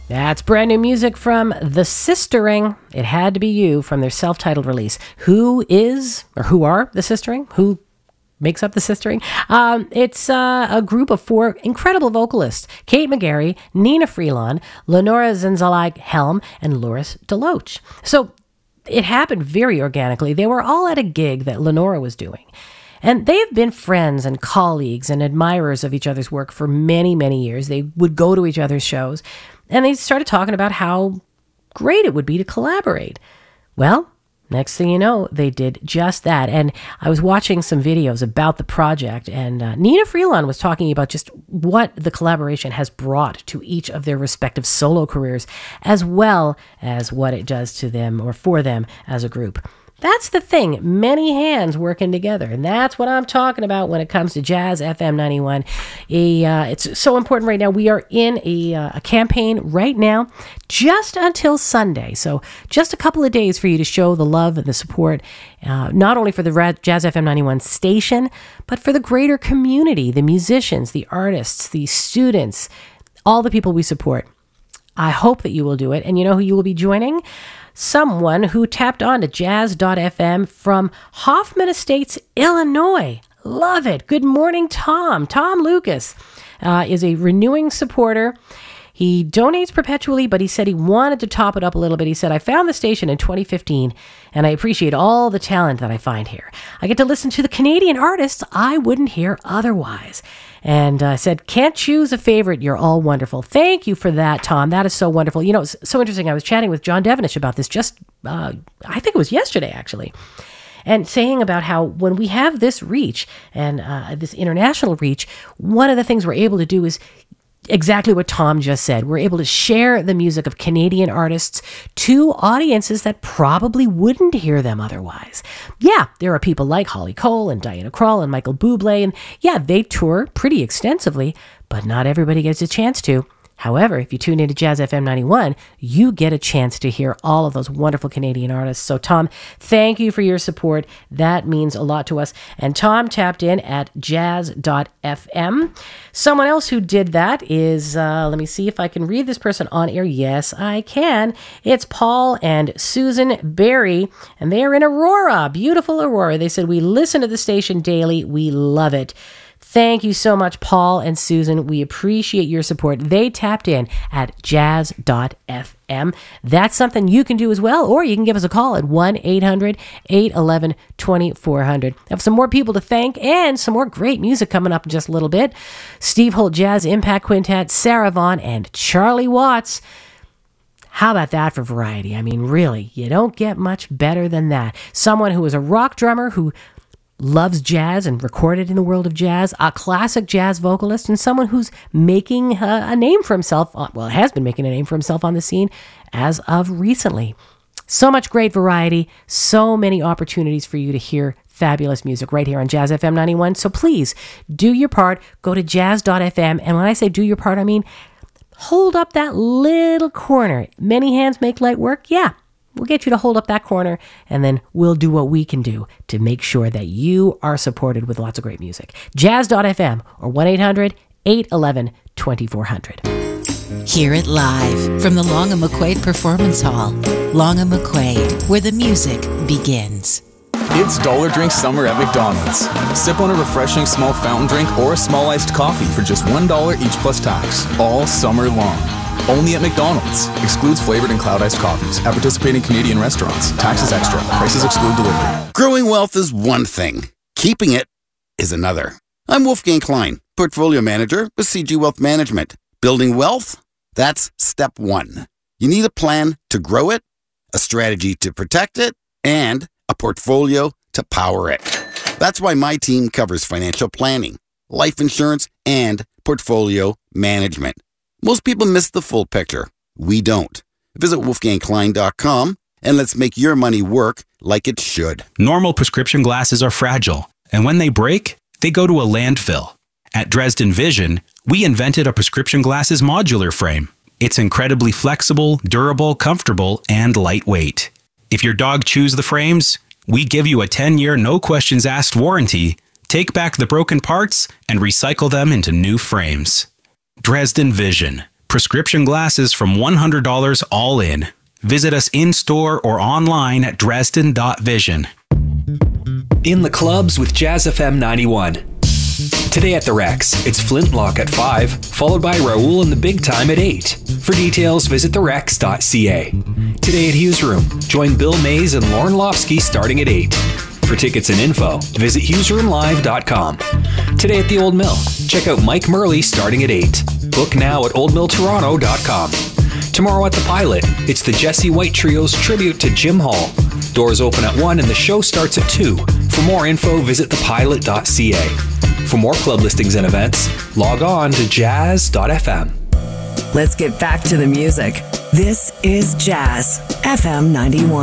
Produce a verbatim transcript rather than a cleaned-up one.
That's brand new music from The Sistering. It Had to Be You from their self-titled release. Who is, or who are The Sistering? Who makes up The Sistering? Um, it's uh, a group of four incredible vocalists. Kate McGarry, Nina Freelon, Lenora Zenzalai-Helm, and Loris Deloach. So it happened very organically. They were all at a gig that Lenora was doing. And they have been friends and colleagues and admirers of each other's work for many, many years. They would go to each other's shows. And they started talking about how great it would be to collaborate. Well, next thing you know, they did just that. And I was watching some videos about the project, and uh, Nina Freelon was talking about just what the collaboration has brought to each of their respective solo careers, as well as what it does to them or for them as a group. That's the thing, many hands working together, and that's what I'm talking about when it comes to Jazz F M ninety-one. A, uh, it's so important right now. We are in a, uh, a campaign right now, just until Sunday, so just a couple of days for you to show the love and the support, uh, not only for the Jazz F M ninety-one station, but for the greater community, the musicians, the artists, the students, all the people we support. I hope that you will do it, and you know who you will be joining? Someone who tapped on to jazz dot f m from Hoffman Estates, Illinois. Love it. Good morning, Tom. Tom Lucas uh, is a renewing supporter. He donates perpetually, but he said he wanted to top it up a little bit. He said, I found the station in twenty fifteen, and I appreciate all the talent that I find here. I get to listen to the Canadian artists I wouldn't hear otherwise. And I uh, said, can't choose a favorite. You're all wonderful. Thank you for that, Tom. That is so wonderful. You know, it's so interesting. I was chatting with John Devenish about this just, uh, I think it was yesterday, actually. And saying about how when we have this reach and uh, this international reach, one of the things we're able to do is exactly what Tom just said. We're able to share the music of Canadian artists to audiences that probably wouldn't hear them otherwise. Yeah, there are people like Holly Cole and Diana Krall and Michael Bublé, and yeah, they tour pretty extensively, but not everybody gets a chance to. However, if you tune into Jazz F M ninety-one, you get a chance to hear all of those wonderful Canadian artists. So, Tom, thank you for your support. That means a lot to us. And Tom tapped in at jazz dot f m. Someone else who did that is, uh, let me see if I can read this person on air. Yes, I can. It's Paul and Susan Berry, and they are in Aurora, beautiful Aurora. They said, we listen to the station daily. We love it. Thank you so much, Paul and Susan. We appreciate your support. They tapped in at jazz dot f m. That's something you can do as well, or you can give us a call at one eight hundred eight one one two four zero zero. I have some more people to thank and some more great music coming up in just a little bit. Steve Holt Jazz Impact Quintet, Sarah Vaughan, and Charlie Watts. How about that for variety? I mean, really, you don't get much better than that. Someone who is a rock drummer who loves jazz and recorded in the world of jazz, a classic jazz vocalist, and someone who's making a, a name for himself, well, has been making a name for himself on the scene as of recently. So much great variety, so many opportunities for you to hear fabulous music right here on Jazz F M ninety-one. So please do your part, go to jazz dot f m, and when I say do your part, I mean hold up that little corner. Many hands make light work, yeah. We'll get you to hold up that corner, and then we'll do what we can do to make sure that you are supported with lots of great music. jazz dot f m or one eight hundred eight one one two four zero zero. Hear it live from the Long and McQuaid Performance Hall. Long and McQuaid, where the music begins. It's Dollar Drink Summer at McDonald's. Sip on a refreshing small fountain drink or a small iced coffee for just one dollar each plus tax, all summer long. Only at McDonald's. Excludes flavored and cloud iced coffees. At participating Canadian restaurants. Taxes extra. Prices exclude delivery. Growing wealth is one thing. Keeping it is another. I'm Wolfgang Klein, Portfolio Manager with C G Wealth Management. Building wealth? That's step one. You need a plan to grow it, a strategy to protect it, and a portfolio to power it. That's why my team covers financial planning, life insurance, and portfolio management. Most people miss the full picture. We don't. Visit wolfgang klein dot com and let's make your money work like it should. Normal prescription glasses are fragile, and when they break, they go to a landfill. At Dresden Vision, we invented a prescription glasses modular frame. It's incredibly flexible, durable, comfortable, and lightweight. If your dog chews the frames, we give you a ten-year no-questions-asked warranty, take back the broken parts, and recycle them into new frames. Dresden Vision. Prescription glasses from one hundred dollars all in. Visit us in-store or online at dresden dot vision. In the clubs with Jazz F M ninety-one. Today at the Rex, it's Flintlock at five, followed by Raoul and the Big Time at eight. For details, visit the rex dot c a. Today at Hughes Room, join Bill Mays and Lauren Lofsky starting at eight. For tickets and info, visit hughes room live dot com. Today at the Old Mill, check out Mike Murley starting at eight. Book now at old mill toronto dot com. Tomorrow at the Pilot, it's the Jesse White Trio's tribute to Jim Hall. Doors open at one and the show starts at two. For more info, visit the pilot dot c a. For more club listings and events, log on to jazz dot f m. Let's get back to the music. This is Jazz F M ninety-one.